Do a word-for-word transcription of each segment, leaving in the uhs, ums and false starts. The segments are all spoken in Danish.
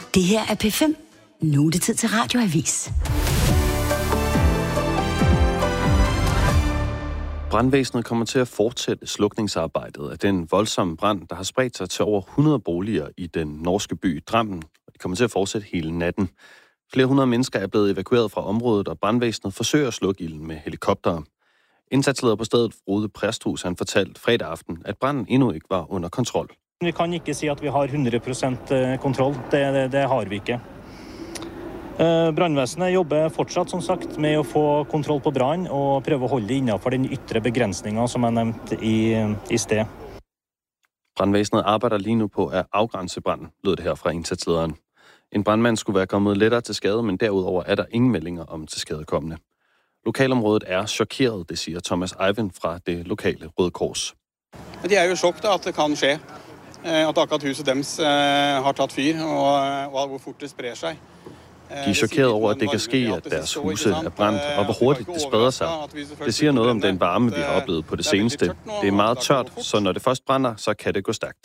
Det her er P fem. Nu er det tid til Radioavis. Brandvæsenet kommer til at fortsætte slukningsarbejdet af den voldsomme brand, der har spredt sig til over hundrede boliger i den norske by Drammen. Det kommer til at fortsætte hele natten. Flere hundrede mennesker er blevet evakueret fra området, og brandvæsenet forsøger at slukke ilden med helikoptere. Indsatsleder på stedet, Frode Præsthus, han fortalte fredag aften, at branden endnu ikke var under kontrol. Vi kan ikke sige, at vi har hundrede procent kontrol. Det, det, det har vi ikke. Brandvæsenet jobber fortsat, som sagt, med at få kontrol på brand og prøve at holde det inden for den ytre begrænsninger, som er nævnt i, i sted. Brandvæsenet arbejder lige nu på at afgrænse branden, lød det her fra indsatslederen. En brandmand skulle være kommet lettere til skade, men derudover er der ingen meldinger om tilskadekommende. Lokalområdet er chokeret, det siger Thomas Eivind fra det lokale Røde Kors. De er jo chokket, at det kan ske. At akkurat huset dems har taget fyr, og hvor fort det spreder sig. De er chokeret over, at det kan ske, at deres huse er brændt, og hvor hurtigt det spreder sig. Det siger noget om den varme, vi har oplevet på det seneste. Det er meget tørt, så når det først brænder, så kan det gå stærkt.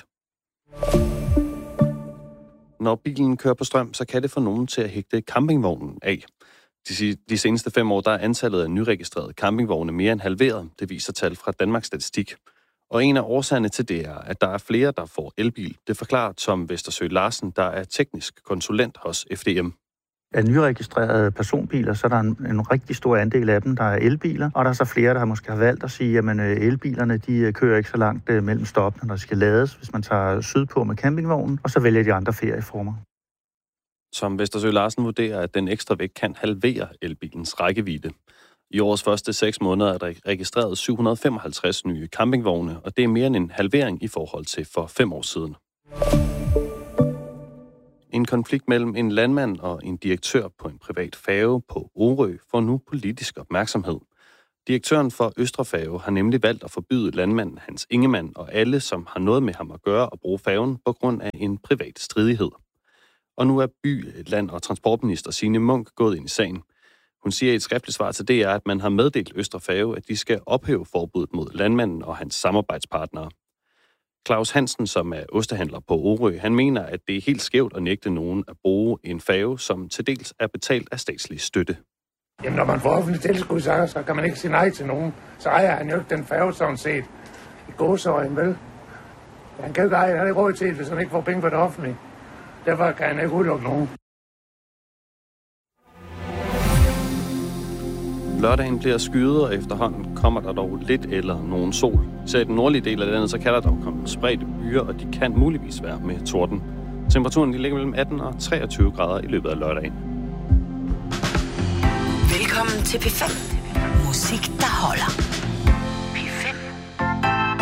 Når bilen kører på strøm, så kan det få nogen til at hægte campingvognen af. De, de seneste fem år, der er antallet af nyregistrerede campingvogne mere end halveret. Det viser tal fra Danmarks Statistik. Og en af årsagerne til det er, at der er flere, der får elbil. Det forklarer Tom Vestersø Larsen, der er teknisk konsulent hos F D M. Af nyregistrerede personbiler, så er der en, en rigtig stor andel af dem, der er elbiler. Og der er så flere, der måske har valgt at sige, at elbilerne de kører ikke så langt mellem stoppene, når de skal lades, hvis man tager sydpå med campingvognen, og så vælger de andre ferieformer. Som Vestersø Larsen vurderer, at den ekstra vægt kan halvere elbilens rækkevidde. I årets første seks måneder er der registreret syv hundrede femoghalvtreds nye campingvogne, og det er mere end en halvering i forhold til for fem år siden. En konflikt mellem en landmand og en direktør på en privat færge på Orø får nu politisk opmærksomhed. Direktøren for Østre Færge har nemlig valgt at forbyde landmanden Hans Ingemann og alle, som har noget med ham at gøre, at bruge færgen på grund af en privat stridighed. Og nu er by-, land- og transportminister Signe Munk gået ind i sagen. Hun siger i et skriftligt svar til D R, at man har meddelt Østre Færge, at de skal ophæve forbuddet mod landmanden og hans samarbejdspartnere. Claus Hansen, som er ostehandler på Orø, han mener, at det er helt skævt at nægte nogen at bruge en færge, som til dels er betalt af statslig støtte. Jamen, når man får offentlig tilskud, så, så kan man ikke sige nej til nogen. Så ejer han jo ikke den færge, sådan set. I gåseøjne, vel? Han kan jo ikke eje, han har ikke råd til det, hvis han ikke får penge for det offentlige. Derfor kan han ikke udelukke nogen. Lørdagen bliver skyet, og efterhånden kommer der dog lidt eller nogen sol. Så i den nordlige del af landet, så kan der dog komme spredte byer, og de kan muligvis være med torden. Temperaturen de ligger mellem atten og treogtyve grader i løbet af lørdagen. Velkommen til P fem. Musik, der holder.